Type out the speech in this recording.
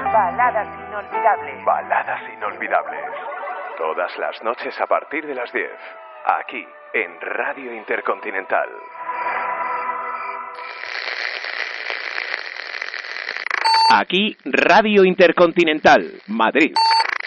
Baladas inolvidables. Baladas inolvidables. Todas las noches a partir de las 10. Aquí, en Radio Intercontinental. Aquí, Radio Intercontinental, Madrid.